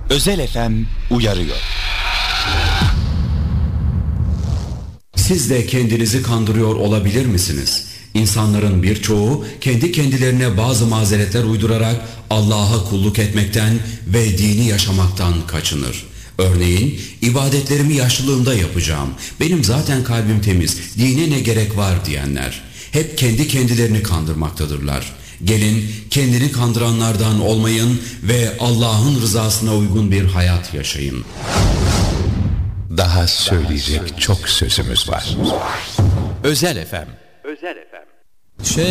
Özel FM uyarıyor. Siz de kendinizi kandırıyor olabilir misiniz? İnsanların birçoğu kendi kendilerine bazı mazeretler uydurarak Allah'a kulluk etmekten ve dini yaşamaktan kaçınır. Örneğin, ibadetlerimi yaşlılığımda yapacağım, benim zaten kalbim temiz, dine ne gerek var diyenler. Hep kendi kendilerini kandırmaktadırlar. Gelin kendini kandıranlardan olmayın ve Allah'ın rızasına uygun bir hayat yaşayın. Daha söyleyecek çok sözümüz var. Özel FM.